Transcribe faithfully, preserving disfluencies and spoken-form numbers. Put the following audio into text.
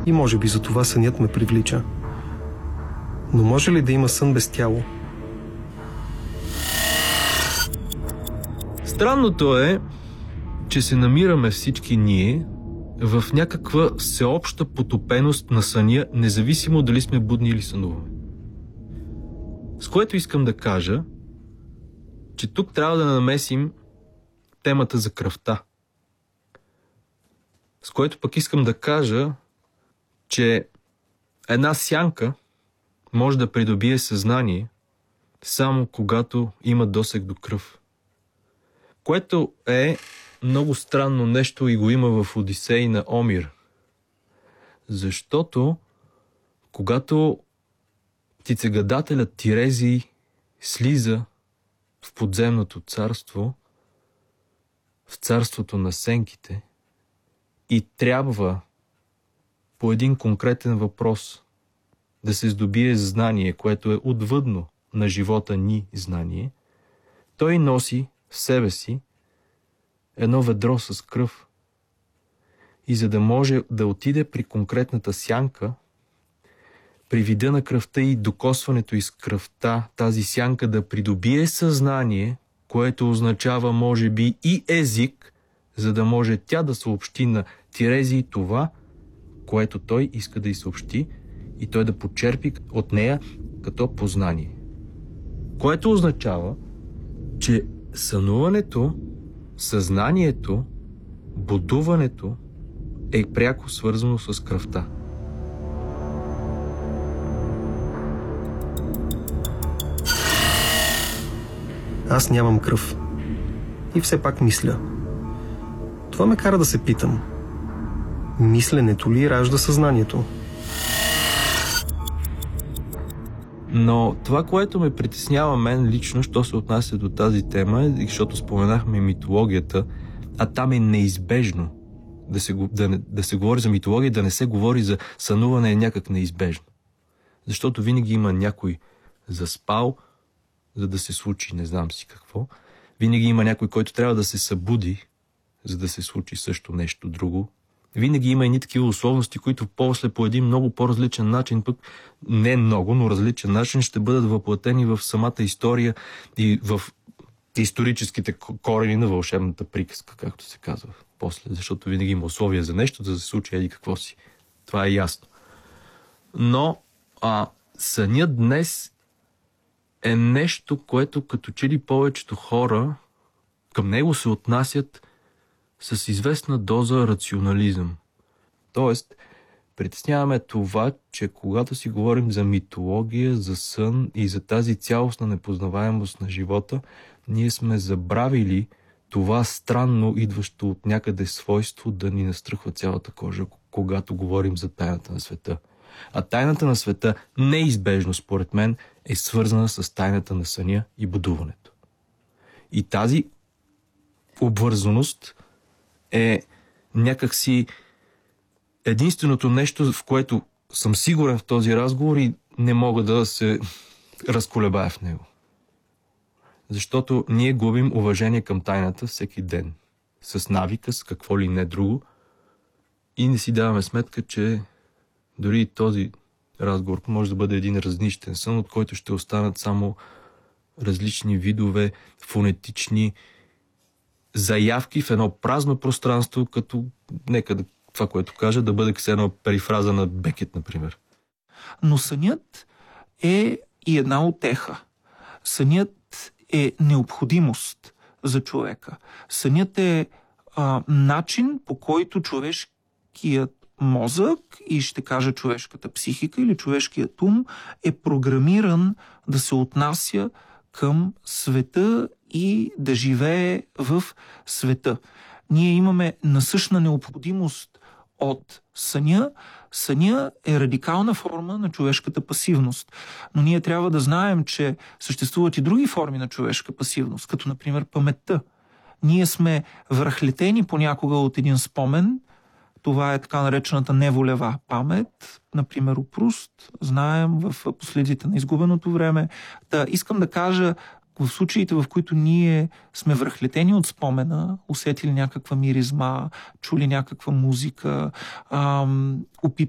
И може би за това сънят ме привлича. Но може ли да има сън без тяло? Странното е, че се намираме всички ние в някаква всеобща потопеност на съня, независимо дали сме будни или сънуваме. С което искам да кажа, че тук трябва да намесим темата за кръвта. С което пък искам да кажа, че една сянка може да придобие съзнание само когато има досег до кръв. Което е много странно нещо и го има в Одисей на Омир. Защото когато птицегадателят Тирезий слиза в подземното царство, в царството на сенките, и трябва по един конкретен въпрос да се здобие знание, което е отвъдно на живота ни знание, той носи в себе си едно ведро с кръв. И за да може да отиде при конкретната сянка, при вида на кръвта и докосването из кръвта, тази сянка да придобие съзнание, което означава може би и език, за да може тя да съобщи на Тирезий това, което той иска да й съобщи, и той да почерпи от нея като познание. Което означава, че сънуването, съзнанието, будуването е пряко свързано с кръвта. Аз нямам кръв. И все пак мисля. Това ме кара да се питам. Мисленето ли ражда съзнанието? Но това, което ме притеснява мен лично, що се отнася до тази тема, защото споменахме митологията, а там е неизбежно да се, да, не, да се говори за митология, да не се говори за сънуване, е някак неизбежно. Защото винаги има някой заспал, за да се случи не знам си какво. Винаги има някой, който трябва да се събуди, за да се случи също нещо друго. Винаги има едни такива условности, които после по един много по-различен начин, пък не много, но различен начин, ще бъдат въплатени в самата история и в историческите корени на вълшебната приказка, както се казва после. Защото винаги има условия за нещо, да се случи еди какво си. Това е ясно. Но а, сънят днес е нещо, което като че ли повечето хора към него се отнасят с известна доза рационализъм. Тоест, притесняваме това, че когато си говорим за митология, за сън и за тази цялостна непознаваемост на живота, ние сме забравили това странно идващо от някъде свойство да ни настръхва цялата кожа, когато говорим за тайната на света. А тайната на света неизбежно, според мен, е свързана с тайната на съня и будуването. И тази обвързаност е някакси единственото нещо, в което съм сигурен в този разговор и не мога да се разколебая в него. Защото ние губим уважение към тайната всеки ден. С навика, с какво ли не друго. И не си даваме сметка, че дори този разговор може да бъде един разнищен сън, от който ще останат само различни видове фонетични заявки в едно празно пространство, като нека да, това, което кажа, да бъде като една перифраза на Бекет, например. Но сънят е и една утеха. Сънят е необходимост за човека. Сънят е а, начин, по който човешкият мозък и ще кажа човешката психика или човешкият ум е програмиран да се отнася към света и да живее в света. Ние имаме насъщна необходимост от съня. Съня е радикална форма на човешката пасивност. Но ние трябва да знаем, че съществуват и други форми на човешка пасивност, като например паметта. Ние сме връхлетени понякога от един спомен. Това е така наречената неволева памет. Например, у Пруст, знаем в последите на изгубеното време. Та, искам да кажа, в случаите, в които ние сме връхлетени от спомена, усетили някаква миризма, чули някаква музика, ам,